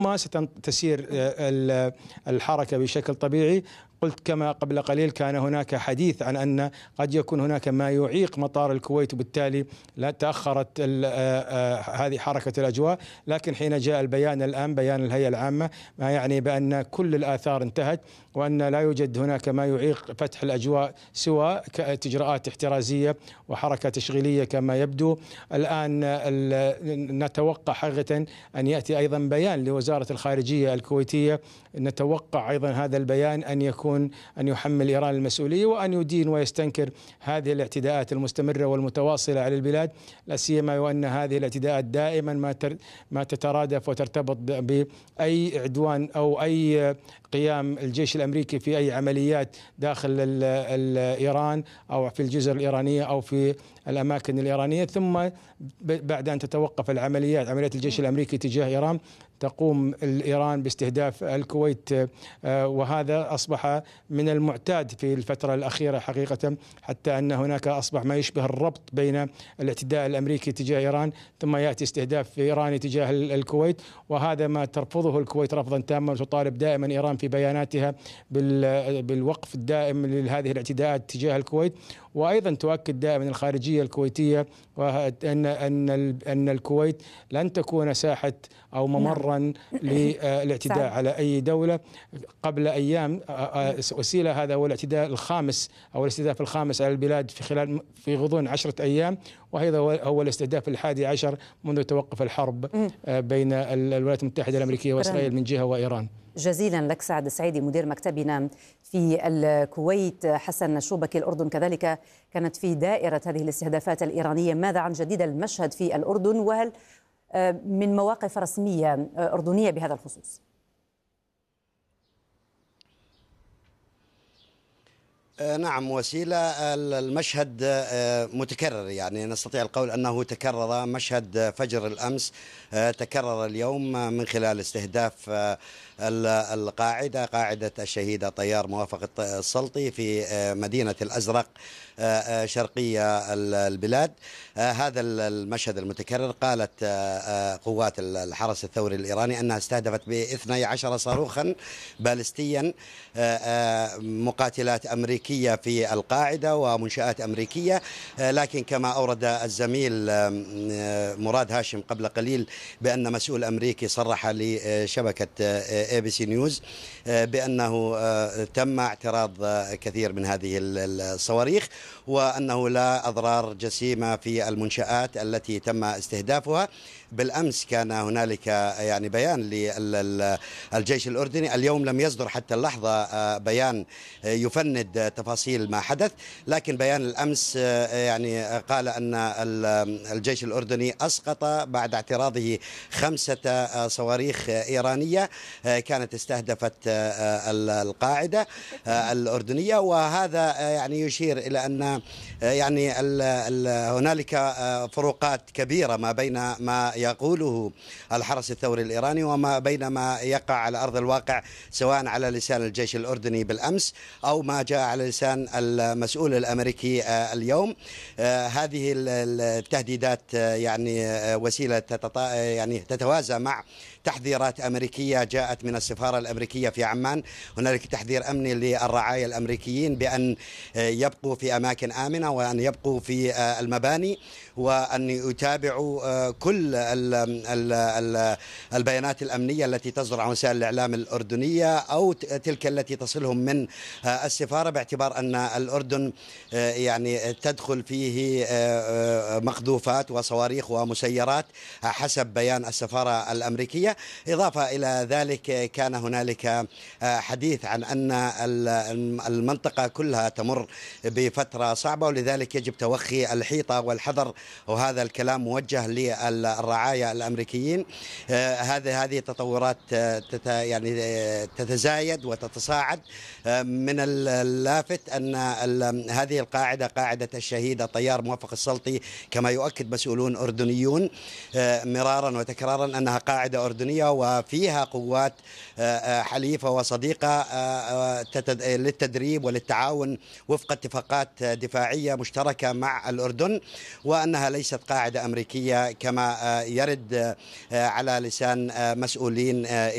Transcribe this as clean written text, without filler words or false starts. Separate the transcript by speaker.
Speaker 1: ما ستسير الحركة بشكل طبيعي. قلت كما قبل قليل كان هناك حديث عن أن قد يكون هناك ما يعيق مطار الكويت، وبالتالي لا تأخرت هذه حركة الأجواء. لكن حين جاء البيان الآن، بيان الهيئة العامة، ما يعني بأن كل الآثار انتهت، وأن لا يوجد هناك ما يعيق فتح الأجواء سوى إجراءات احترازية وحركة تشغيلية كما يبدو. الآن نتوقع حقيقة أن يأتي أيضا بيان لوزارة الخارجية الكويتية، نتوقع أيضا هذا البيان أن يحمل إيران المسؤولية وأن يدين ويستنكر هذه الاعتداءات المستمرة والمتواصلة على البلاد، لا سيما وأن هذه الاعتداءات دائما ما تترادف وترتبط بأي عدوان أو أي قيام الجيش الأمريكي في أي عمليات داخل إيران أو في الجزر الإيرانية أو في الأماكن الإيرانية، ثم بعد أن تتوقف عمليات الجيش الأمريكي تجاه إيران تقوم إيران باستهداف الكويت. وهذا أصبح من المعتاد في الفترة الأخيرة حقيقة، حتى أن هناك أصبح ما يشبه الربط بين الاعتداء الأمريكي تجاه إيران ثم يأتي استهداف إيراني تجاه الكويت، وهذا ما ترفضه الكويت رفضا تاما، وتطالب دائما إيران في بياناتها بالوقف الدائم لهذه الاعتداءات تجاه الكويت. وأيضا تؤكد دائما الخارجية الكويتية أن الكويت لن تكون ساحة أو ممرا للاعتداء على أي دولة. قبل أيام وسيلة هذا هو الاعتداء الخامس أو الاستهداف الخامس على البلاد في غضون 10 أيام، وهذا هو الاستهداف ال11 منذ توقف الحرب بين الولايات المتحدة الأمريكية وإسرائيل من جهة وإيران.
Speaker 2: جزيلا لك سعد السعيدي مدير مكتبنا في الكويت. حسن شوبكي، الأردن كذلك كانت في دائرة هذه الاستهدافات الإيرانية، ماذا عن جديد المشهد في الأردن، وهل من مواقف رسمية أردنية بهذا الخصوص؟
Speaker 3: نعم وسيلة، المشهد متكرر، يعني نستطيع القول أنه تكرر. مشهد فجر الأمس تكرر اليوم من خلال استهداف قاعدة الشهيدة طيار موافق السلطي في مدينة الأزرق شرقية البلاد. هذا المشهد المتكرر. قالت قوات الحرس الثوري الإيراني أنها استهدفت ب12 صاروخا باليستيا مقاتلات أمريكية في القاعدة ومنشآت أمريكية. لكن كما أورد الزميل مراد هاشم قبل قليل بأن مسؤول أمريكي صرح لشبكة ABC نيوز بأنه تم اعتراض كثير من هذه الصواريخ، وأنه لا أضرار جسيمة في المنشآت التي تم استهدافها. بالأمس كان هنالك يعني بيان للجيش الأردني، اليوم لم يصدر حتى اللحظة بيان يفند تفاصيل ما حدث، لكن بيان الأمس يعني قال أن الجيش الأردني أسقط بعد اعتراضه 5 صواريخ إيرانية كانت استهدفت القاعدة الأردنية. وهذا يعني يشير إلى أن يعني هنالك فروقات كبيرة ما بين ما يقوله الحرس الثوري الإيراني وما بين ما يقع على أرض الواقع، سواء على لسان الجيش الأردني بالأمس أو ما جاء على لسان المسؤول الأمريكي اليوم. هذه التهديدات يعني وسيلة يعني تتوازى مع تحذيرات أمريكية جاءت من السفارة الأمريكية في عمان. هنالك تحذير أمني للرعايا الأمريكيين بأن يبقوا في أماكن آمنة وأن يبقوا في المباني وأن يتابعوا كل البيانات الأمنية التي تصدر عن وسائل الإعلام الأردنية أو تلك التي تصلهم من السفارة، باعتبار أن الأردن يعني تدخل فيه مقذوفات وصواريخ ومسيرات حسب بيان السفارة الأمريكية. إضافة إلى ذلك كان هنالك حديث عن أن المنطقة كلها تمر بفترة صعبة، ولذلك يجب توخي الحيطة والحذر، وهذا الكلام موجه للرعايا الأمريكيين. هذه تطورات يعني تتزايد وتتصاعد. من اللافت أن هذه القاعدة، قاعدة الشهيدة طيار موافق السلطي، كما يؤكد مسؤولون أردنيون مرارا وتكرارا أنها قاعدة أردنية وفيها قوات حليفة وصديقة للتدريب وللتعاون وفق اتفاقات دفاعية مشتركة مع الأردن، وأنها ليست قاعدة أمريكية كما يرد على لسان مسؤولين